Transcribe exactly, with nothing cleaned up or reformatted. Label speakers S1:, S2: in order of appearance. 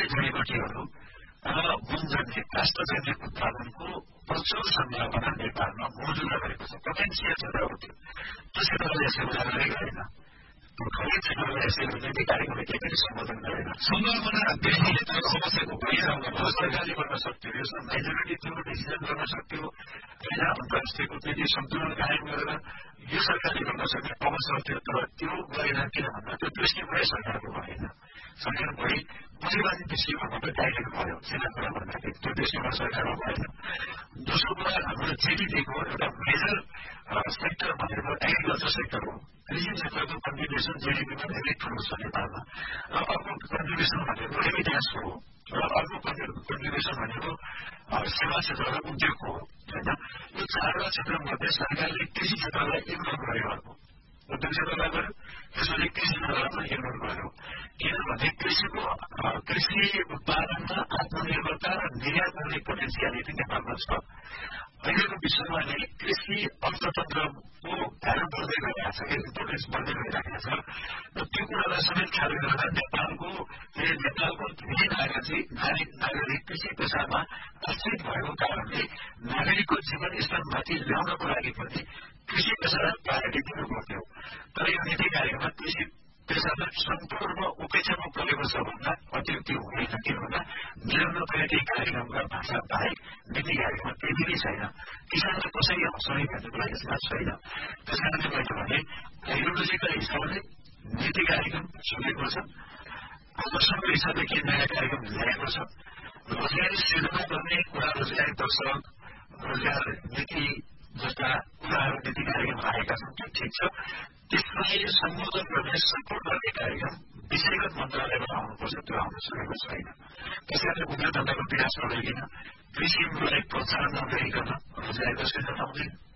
S1: धेरै जडीबुटीहरू र गुणजन्य काष्ठजन्य उत्पादनको प्रचुर सम्भावना नेपालमा मौजुदा रहेको छ। पोटेन्सियल क्षेत्रहरू थियो, त्यो क्षेत्रलाई यसले उजागर गरेन। त्यो खरिद क्षेत्रलाई यसले नीति कार्यक्रमले केही पनि सम्बोधन गरेन। सम्भावना देखिने तर समस्याको भइरहनु भयो। सरकारले गर्न सक्थ्यो, यसमा मेजोरिटी थियो, डिसिजन गर्न सक्थ्यो, होइन अन्तर्राष्ट्रिय कूटनीति सन्तुलन कायम गरेर यो सरकारले गर्न सक्ने अवसर थियो, तर त्यो गरेन। किन भन्दा त्यो दृष्टिबाटै सरकारको भएन। सरकार भए पुँजीवादी दृष्टिमा मात्रै डाइरेक्ट भयो। सिधा कुरा भन्दाखेरि त्यो दृष्टिमा सरकारमा भएन। दोस्रो कुरा, हाम्रो जिडिपीको एउटा मेजर सेक्टर भनेको एग्रिकल्चर सेक्टर हो। कृषि क्षेत्रको कन्ट्रिब्युसन जिडिपीमा धेरै ठुलो छ नेपालमा। र अर्को कन्ट्रिब्युसन भनेको रेमिट्यान्स हो, र अर्को कन्ट्रिब्युसन भनेको सेवा क्षेत्र र उद्योगको हो, होइन। यो चारवटा क्षेत्रमध्ये सरकारले कृषि क्षेत्रलाई इग्नोर गर्यो, अर्को उद्योग क्षेत्रलाई गर्यो, त्यसपछि कृषि क्षेत्रलाई पनि इग्नोर गर्यो। किनभने कृषिको कृषि उत्पादनमा आत्मनिर्भरता र निर्यात गर्ने पोटेन्सियालिटी नेपालमा छ। अहिलेको विश्वमा नै कृषि अर्थतन्त्रको भ्यालु बढ्दै गइरहेको छ, इम्पोर्टेन्स बढ्दै गइरहेको छ। र त्यो कुरालाई समेत ख्याल गरेर नेपालको नेपालको धेरै नागरिक चाहिँ नागरिक नागरिक कृषि पेसामा आश्रित भएको कारणले नागरिकको जीवन स्तरमाथि ल्याउनको लागि पनि कृषि पेसालाई प्रायोरिटी दिनु पर्थ्यो। तर यो नीति कार्यक्रममा कृषि पेसालाई सम्पूर्ण उपेक्षामा परेको छ भन्दा अत्युक्ति हुँदैन। किन भन्दा निरन्तरता कार्यक्रमका भाषा बाहेक नीति कार्यक्रममा केही पनि छैन। किसानलाई कसरी हँसाउने भन्ने कुरा यसमा छैन। त्यस कारणले मैले भने आइडियोलोजीका हिसाबले नीति कार्यक्रम सुनेको छ, आकर्षणको हिसाबले केही नयाँ कार्यक्रम ल्याएको छ। रोजगारी सृजना गर्ने कुरा, रोजगारी दर्शक, रोजगार नीति जस्ता कुराहरू नीति कार्यक्रम आएका छन्, त्यो ठिक छ। त्यसलाई सम्बोधन गर्ने सपोर्ट गर्ने कार्यक्रम विषयगत मन्त्रालयबाट आउनुपर्छ, त्यो आउन सकेको छैन। त्यसैले उद्योग धन्दाको विकास नगरिकन, कृषिलाई प्रोत्साहन नगरिकन रोजगारीको सृजना हुँदैन।